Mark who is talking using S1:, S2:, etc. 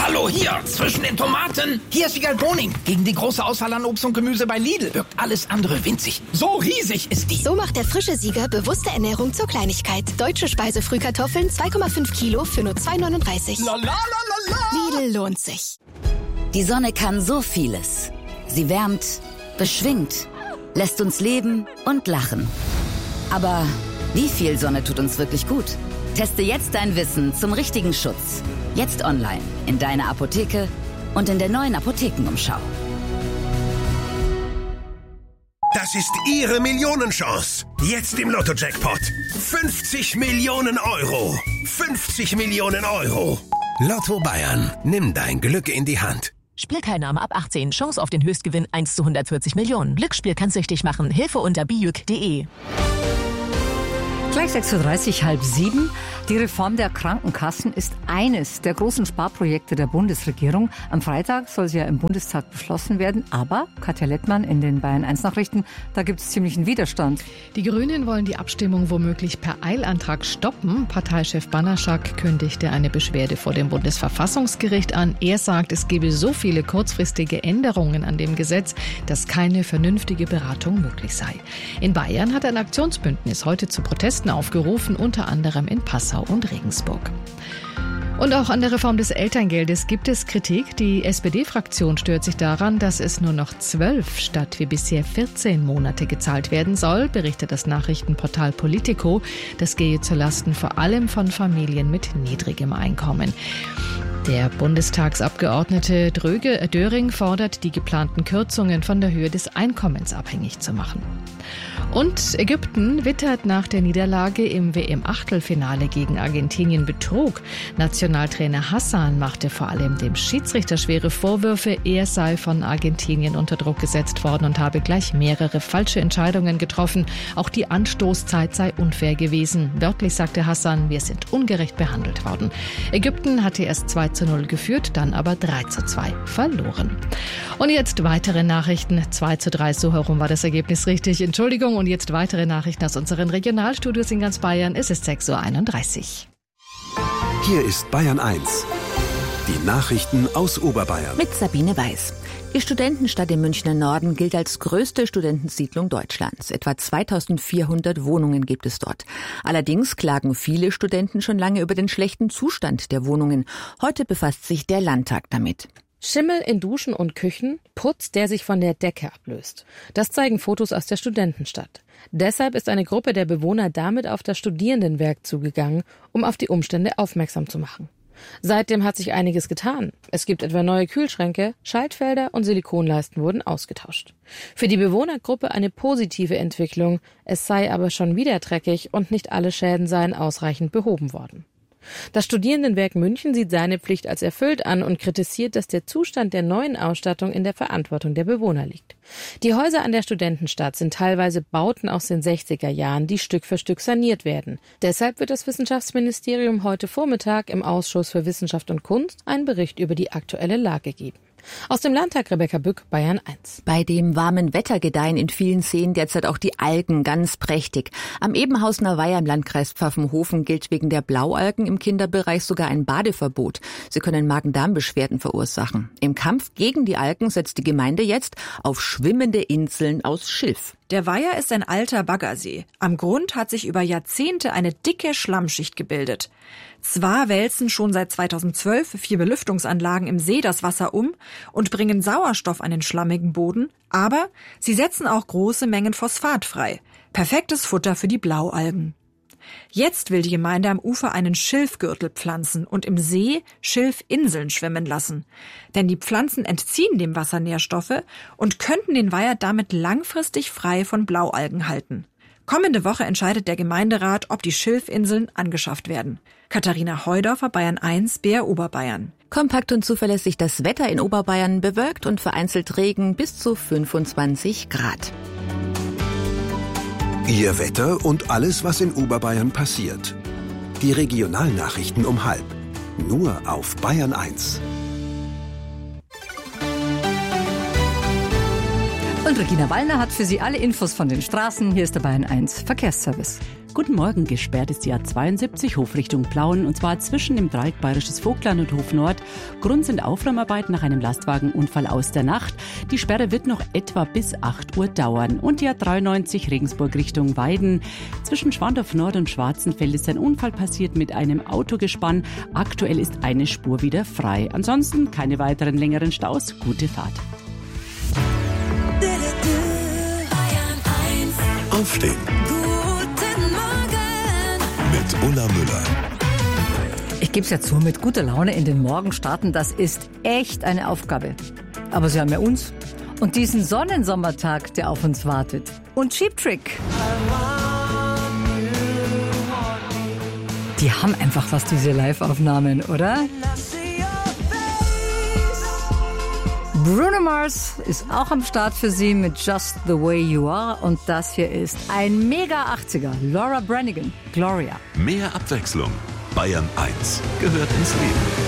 S1: Hallo, hier, zwischen den Tomaten. Hier ist Wiegald Boning. Gegen die große Auswahl an Obst und Gemüse bei Lidl wirkt alles andere winzig. So riesig ist die.
S2: So macht der frische Sieger bewusste Ernährung zur Kleinigkeit. Deutsche Speisefrühkartoffeln 2,5 Kilo für nur 2,39.
S1: La la la la la.
S2: Lidl lohnt sich.
S3: Die Sonne kann so vieles. Sie wärmt, beschwingt, lässt uns leben und lachen. Aber wie viel Sonne tut uns wirklich gut? Teste jetzt dein Wissen zum richtigen Schutz. Jetzt online, in deiner Apotheke und in der neuen Apothekenumschau.
S4: Das ist Ihre Millionenchance. Jetzt im Lotto-Jackpot. 50 Millionen Euro. 50 Millionen Euro. Lotto Bayern. Nimm dein Glück in die Hand.
S5: Spielteilnahme ab 18. Chance auf den Höchstgewinn 1 zu 140 Millionen. Glücksspiel kann süchtig machen. Hilfe unter biüc.de.
S6: Gleich 6.30 Uhr, 6:30. Die Reform der Krankenkassen ist eines der großen Sparprojekte der Bundesregierung. Am Freitag soll sie ja im Bundestag beschlossen werden. Aber, Katja Lettmann in den Bayern-1-Nachrichten, da gibt es ziemlichen Widerstand.
S7: Die Grünen wollen die Abstimmung womöglich per Eilantrag stoppen. Parteichef Banaschak kündigte eine Beschwerde vor dem Bundesverfassungsgericht an. Er sagt, es gebe so viele kurzfristige Änderungen an dem Gesetz, dass keine vernünftige Beratung möglich sei. In Bayern hat ein Aktionsbündnis heute zu Protesten aufgerufen, unter anderem in Passau und Regensburg. Und auch an der Reform des Elterngeldes gibt es Kritik. Die SPD-Fraktion stört sich daran, dass es nur noch 12 statt wie bisher 14 Monate gezahlt werden soll, berichtet das Nachrichtenportal Politico. Das gehe zulasten vor allem von Familien mit niedrigem Einkommen. Der Bundestagsabgeordnete Döring fordert, die geplanten Kürzungen von der Höhe des Einkommens abhängig zu machen. Und Ägypten wittert nach der Niederlage im WM-Achtelfinale gegen Argentinien Betrug. Nationaltrainer Hassan machte vor allem dem Schiedsrichter schwere Vorwürfe. Er sei von Argentinien unter Druck gesetzt worden und habe gleich mehrere falsche Entscheidungen getroffen. Auch die Anstoßzeit sei unfair gewesen. Wörtlich sagte Hassan, wir sind ungerecht behandelt worden. Ägypten hatte erst 2:0 geführt, dann aber 3:2 verloren. Und jetzt weitere Nachrichten. 2:3, so herum war das Ergebnis richtig. Entschuldigung. Und jetzt weitere Nachrichten aus unseren Regionalstudios in ganz Bayern. Es ist 6:31 Uhr.
S8: Hier ist Bayern 1. Die Nachrichten aus Oberbayern.
S3: Mit Sabine Weiß. Die Studentenstadt im Münchner Norden gilt als größte Studentensiedlung Deutschlands. Etwa 2400 Wohnungen gibt es dort. Allerdings klagen viele Studenten schon lange über den schlechten Zustand der Wohnungen. Heute befasst sich der Landtag damit.
S9: Schimmel in Duschen und Küchen, Putz, der sich von der Decke ablöst. Das zeigen Fotos aus der Studentenstadt. Deshalb ist eine Gruppe der Bewohner damit auf das Studierendenwerk zugegangen, um auf die Umstände aufmerksam zu machen. Seitdem hat sich einiges getan. Es gibt etwa neue Kühlschränke, Schaltfelder und Silikonleisten wurden ausgetauscht. Für die Bewohnergruppe eine positive Entwicklung. Es sei aber schon wieder dreckig und nicht alle Schäden seien ausreichend behoben worden. Das Studierendenwerk München sieht seine Pflicht als erfüllt an und kritisiert, dass der Zustand der neuen Ausstattung in der Verantwortung der Bewohner liegt. Die Häuser an der Studentenstadt sind teilweise Bauten aus den 60er Jahren, die Stück für Stück saniert werden. Deshalb wird das Wissenschaftsministerium heute Vormittag im Ausschuss für Wissenschaft und Kunst einen Bericht über die aktuelle Lage geben. Aus dem Landtag Rebecca Bück, Bayern 1.
S3: Bei dem warmen Wetter gedeihen in vielen Seen derzeit auch die Algen ganz prächtig. Am Ebenhausener Weiher im Landkreis Pfaffenhofen gilt wegen der Blaualgen im Kinderbereich sogar ein Badeverbot. Sie können Magen-Darm-Beschwerden verursachen. Im Kampf gegen die Algen setzt die Gemeinde jetzt auf schwimmende Inseln aus Schilf.
S10: Der Weiher ist ein alter Baggersee. Am Grund hat sich über Jahrzehnte eine dicke Schlammschicht gebildet. Zwar wälzen schon seit 2012 4 Belüftungsanlagen im See das Wasser um und bringen Sauerstoff an den schlammigen Boden, aber sie setzen auch große Mengen Phosphat frei. Perfektes Futter für die Blaualgen. Jetzt will die Gemeinde am Ufer einen Schilfgürtel pflanzen und im See Schilfinseln schwimmen lassen. Denn die Pflanzen entziehen dem Wasser Nährstoffe und könnten den Weiher damit langfristig frei von Blaualgen halten. Kommende Woche entscheidet der Gemeinderat, ob die Schilfinseln angeschafft werden. Katharina Heudorfer, Bayern 1, BR Oberbayern.
S3: Kompakt und zuverlässig das Wetter in Oberbayern, bewölkt und vereinzelt Regen bis zu 25 Grad.
S8: Ihr Wetter und alles, was in Oberbayern passiert. Die Regionalnachrichten um 12:30. Nur auf Bayern 1.
S6: Und Regina Wallner hat für Sie alle Infos von den Straßen. Hier ist der Bayern 1 Verkehrsservice.
S11: Guten Morgen, gesperrt ist die A72 Hofrichtung Plauen und zwar zwischen dem Dreieck Bayerisches Vogtland und Hof Nord. Grund sind Aufräumarbeiten nach einem Lastwagenunfall aus der Nacht. Die Sperre wird noch etwa bis 8 Uhr dauern. Und die A93 Regensburg Richtung Weiden. Zwischen Schwandorf Nord und Schwarzenfeld ist ein Unfall passiert mit einem Autogespann. Aktuell ist eine Spur wieder frei. Ansonsten keine weiteren längeren Staus. Gute Fahrt.
S12: Aufstehen. Guten Morgen. Mit Ulla Müller.
S6: Ich gebe es ja zu, mit guter Laune in den Morgen starten, das ist echt eine Aufgabe. Aber Sie haben ja uns und diesen Sonnensommertag, der auf uns wartet. Und Cheap Trick. Die haben einfach was, diese Live-Aufnahmen, oder? Bruno Mars ist auch am Start für Sie mit Just the Way You Are. Und das hier ist ein mega 80er. Laura Branigan, Gloria.
S12: Mehr Abwechslung. Bayern 1 gehört ins Leben.